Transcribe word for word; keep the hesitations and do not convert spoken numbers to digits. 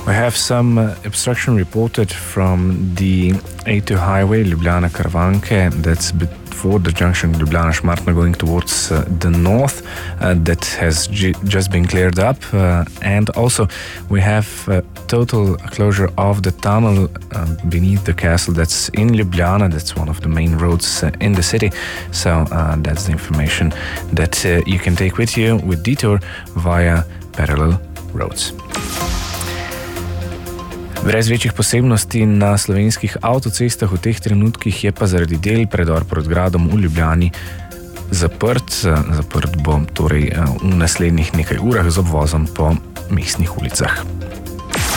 We have some uh, obstruction reported from the A two highway, Ljubljana-Karavanke, that's before the junction Ljubljana-Šmartno going towards uh, the north. Uh, that has j- just been cleared up. Uh, and also we have uh, total closure of the tunnel uh, beneath the castle that's in Ljubljana. That's one of the main roads uh, in the city. So uh, that's the information that uh, you can take with you with detour via parallel roads. Brez večjih posebnosti na slovenskih avtocestah v teh trenutkih je pa zaradi del predor pod gradom v Ljubljani zaprt. Zaprt bo torej v naslednjih nekaj urah z obvozom po mestnih ulicah.